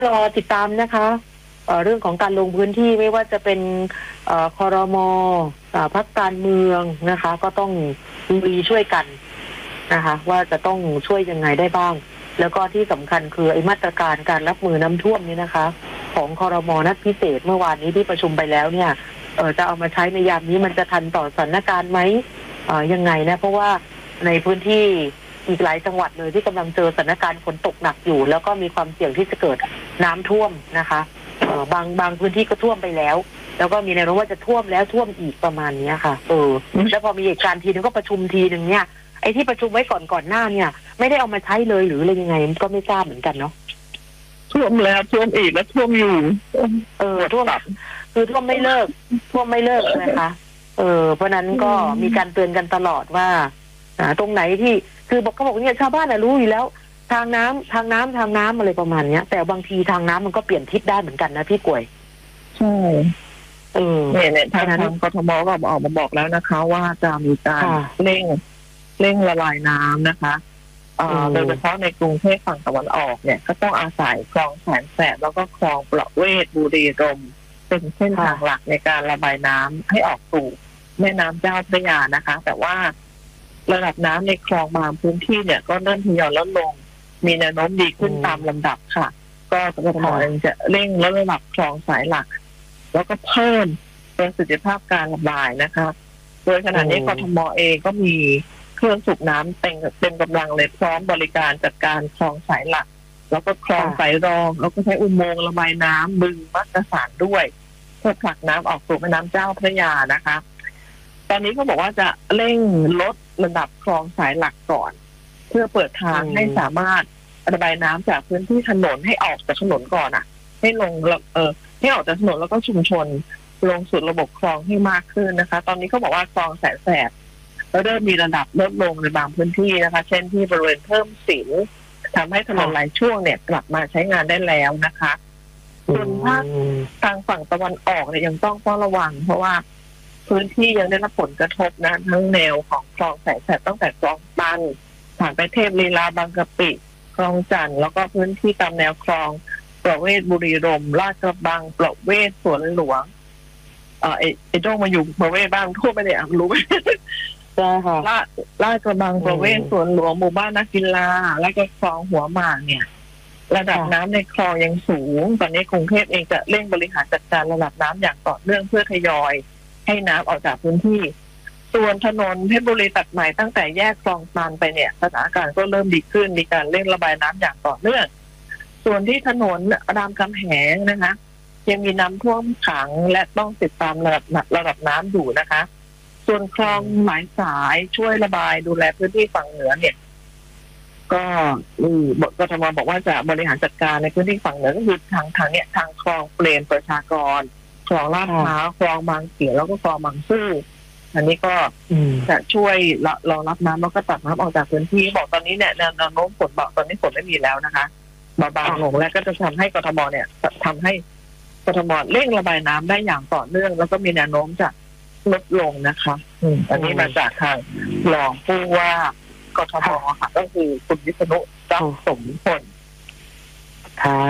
รอติดตามนะคะเรื่องของการลงพื้นที่ไม่ว่าจะเป็นครม.พรรคการเมืองนะคะ ก็ต้องมีช่วยกันนะคะว่าจะต้องช่วยยังไงได้บ้างแล้วก็ที่สำคัญคือไอ้มาตรการการรับมือน้ำท่วมนี้นะคะของครม.นัดพิเศษเมื่อวานนี้ที่ประชุมไปแล้วเนี่ยจะเอามาใช้ในยามนี้มันจะทันต่อสถานการณ์ไหมยังไงนะเพราะว่าในพื้นที่อีกหลายจังหวัดเลยที่กำลังเจอสถานการณ์ฝนตกหนักอยู่แล้วก็มีความเสี่ยงที่จะเกิดน้ำท่วมนะคะบางพื้นที่ก็ท่วมไปแล้วแล้วก็มีแนวโน้มว่าจะท่วมแล้วท่วมอีกประมาณนี้ค่ะแล้วพอมีเหตุการณ์ทีนึงก็ประชุมทีนึงเนี่ยไอ้ที่ประชุมไว้ก่อนหน้าเนี่ยไม่ได้เอามาใช้เลยหรืออะไรยังไงก็ไม่ทราบเหมือนกันเนาะท่วมแล้วท่วมอีกแล้วท่วมอยู่ท่วมคือท่วมไม่เลิกนะคะเพราะนั้นก็มีการเตือนกันตลอดว่าตรงไหนที่คือเขาบอกเนี่ยชาวบ้านรู้อยู่แล้วทางน้ำอะไรประมาณเนี้ยแต่บางทีทางน้ำมันก็เปลี่ยนทิศได้เหมือนกันนะพี่กวยใช่เนี่ยทางกทมก็ออกมาบอกแล้วนะคะว่าจะมีการเร่งระบายน้ำนะคะโดยเฉพาะในกรุงเทพฝั่งตะวันออกเนี่ยก็ต้องอาศัยคลองแสนแสบแล้วก็คลองประเวศบุรีรมย์เป็นเส้นทางหลักในการระบายน้ำให้ออกสู่แม่น้ำเจ้าพระยานะคะแต่ว่าระดับน้ำในคลองบางพื้นที่เนี่ยก็เริ่มทยอยลดลงมีแนวโน้มดีขึ้นตามลำดับค่ะก็กทมจะเร่งลดระดับคลองสายหลักแล้วก็เพิ่มประสิทธิภาพการระบายนะคะโดยขณะนี้กทมเองก็มีเครื่องสูบน้ำเต็มกำลังเลยพร้อมบริการจัดการคลองสายหลักแล้วก็คลองสายรองแล้วก็ใช้อุโมงค์ระบายน้ำบึงมักกะสันด้วยเพื่อผลักน้ำออกสู่แม่น้ำเจ้าพระยานะคะตอนนี้เขาบอกว่าจะเร่งลดระดับคลองสายหลักก่อนเพื่อเปิดทางให้สามารถระบายน้ำจากพื้นที่ถนนให้ออกจากถนนก่อนให้ลงให้ออกจากถนนแล้วก็ชุมชนลงสู่ระบบคลองให้มากขึ้นนะคะตอนนี้เขาบอกว่าคลองแสนแสบเริ่มมีระดับลดลงในบางพื้นที่นะคะเช่นที่บริเวณเพิ่มสินทำให้ถนนหลายช่วงเนี่ยกลับมาใช้งานได้แล้วนะคะส่วนภาคทางฝั่งตะวันออกเนี่ยยังต้องเฝ้าระวังเพราะว่าพื้นที่ยังได้รับผลกระทบนะทั้งแนวของคลองแสนแสบตั้งแต่คลองตันผ่านไปเทพลีลาบางกะปิคลองจันทร์แล้วก็พื้นที่ตามแนวคลองประเวศบุรีรมย์ลาดกระบังประเวศสวนหลวงไอ้โจ้มาอยู่ประเวศบ้างทั่วไปเลยรู้ไหมใช่ค่ะลาดกระบังประเวศสวนหลวงหมู่บ้านนักกีฬาและก็คลองหัวหมากเนี่ยระดับน้ำในคลองยังสูงตอนนี้กรุงเทพเองจะเร่งบริหารจัดการระดับน้ำอย่างต่อเนื่องเพื่อทยอยให้น้ำออกจากพื้นที่ส่วนถนนเพชรบุรีตัดใหม่ตั้งแต่แยกคลองตันไปเนี่ยสถานการณ์ก็เริ่มดีขึ้นมีการเร่งระบายน้ำอย่างต่อเนื่องส่วนที่ถนนรามคำแหงนะคะยังมีน้ำท่วมขังและต้องติดตามระดับน้ำอยู่นะคะส่วนคลองหลายสายช่วยระบายดูแลพื้นที่ฝั่งเหนือเนี่ยก็กทมบอกว่าจะบริหารจัดการในพื้นที่ฝั่งเหนือก็คือทางเนี่ยทางคลองเปรมประชากรคลองลาดพร้าวคลองบางเขียวแล้วก็คลองบางซื่ออันนี้ก็จะช่วยรองรับน้ำแล้วก็ตัดน้ำออกจากพื้นที่บอกตอนนี้เนี่ยแนวโน้มฝนตอนนี้ฝนไม่มีแล้วนะคะบางลงและก็จะทำให้กทมเนี่ยทำให้กทมเร่งระบายน้ำได้อย่างต่อเนื่องแล้วก็มีแนวโน้มจะลดลงนะคะอันนี้มาจากทางรองผู้ว่ากทมค่ะก็คือคุณวิษณุจักสมพลค่ะ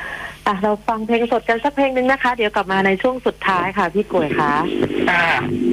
เราฟังเพลงสดกันสักเพลงนึงนะคะเดี๋ยวกลับมาในช่วงสุดท้ายค่ะพี่กวยค่ะ